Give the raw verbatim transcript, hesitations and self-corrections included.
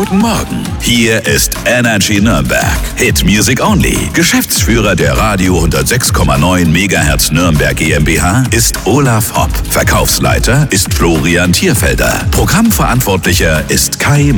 Guten Morgen. Hier ist Energy Nürnberg. Hit Music Only. Geschäftsführer der Radio hundertsechs Komma neun Megahertz Nürnberg GmbH ist Olaf Hopp. Verkaufsleiter ist Florian Thierfelder. Programmverantwortlicher ist Kai